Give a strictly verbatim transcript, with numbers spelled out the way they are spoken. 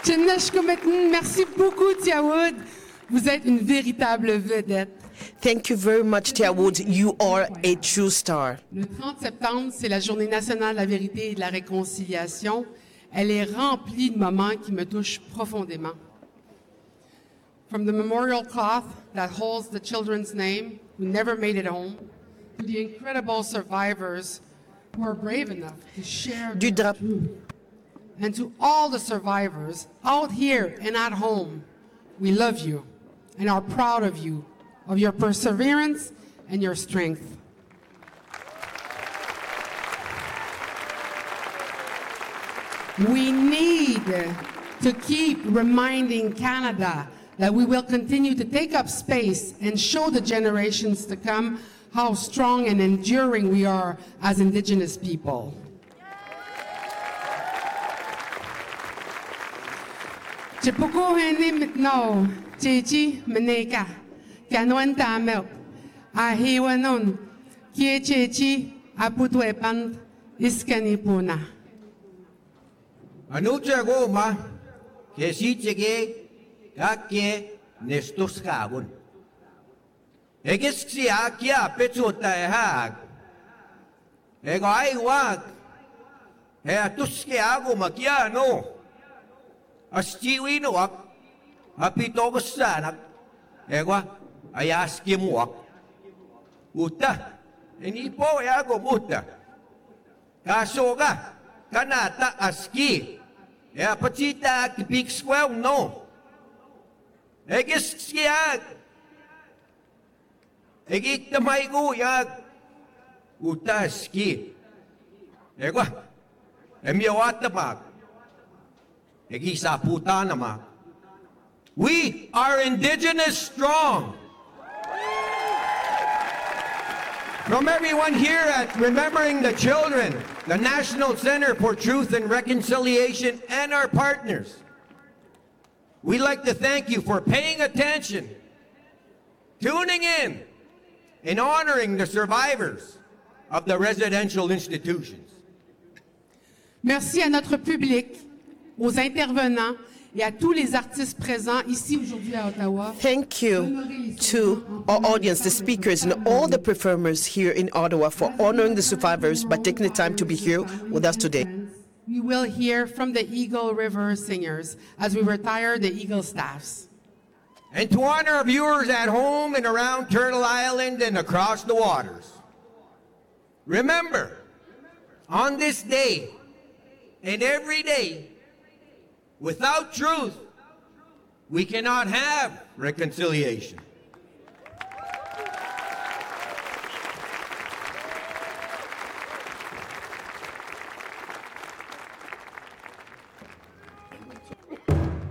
Merci beaucoup, Tia Wood. Vous êtes une véritable vedette. Thank you very much, Tia Wood. You are a true star. Le trente septembre, c'est la Journée nationale de la vérité et de la réconciliation. Elle est remplie de moments qui me touchent profondément. From the memorial cloth that holds the children's name who never made it home, to the incredible survivors who are brave enough to share Du their drap- truth. And to all the survivors out here and at home, we love you and are proud of you, of your perseverance and your strength. We need to keep reminding Canada that we will continue to take up space and show the generations to come how strong and enduring we are as Indigenous people. Chipuko hene mitno, chichi meneka, kanwan tamel, ahiwanon, kie chichi aputwepan iskanipuna. Anucha goma, que si chegue, que nestos cabon. Egis si akia pechuta ehag. Ego ay wag. He atuske ago makia no. Astiwi no wak. Apito ko sanak. Ego ayaski mo wak. Uta. Ini po yago muta. Kaso ka. Kanata aski. Ya pachita kipik squaw no. Egis siag. Egik tamay ko yag. Utaski. Ego. Emyawata mag. Egisa puta na mag. We are Indigenous strong. From everyone here at Remembering the Children, the National Center for Truth and Reconciliation, and our partners, we'd like to thank you for paying attention, tuning in, and honoring the survivors of the residential institutions. Merci à notre public, aux intervenants et à tous les artistes présents ici aujourd'hui à Ottawa. Thank you to our audience, the speakers, and all the performers here in Ottawa for honoring the survivors by taking the time to be here with us today. We will hear from the Eagle River Singers as we retire the Eagle staffs. And to honor our viewers at home and around Turtle Island and across the waters, remember, on this day and every day, without truth, we cannot have reconciliation.